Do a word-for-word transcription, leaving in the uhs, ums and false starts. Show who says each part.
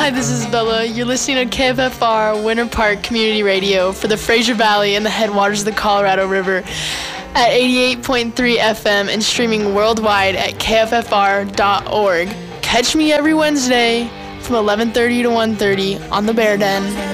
Speaker 1: Hi, this is Bella. You're listening to K F F R Winter Park Community Radio for the Fraser Valley and the headwaters of the Colorado River at eighty-eight point three F M and streaming worldwide at K F F R dot org. Catch me every Wednesday from eleven thirty to one thirty on the Bear Den.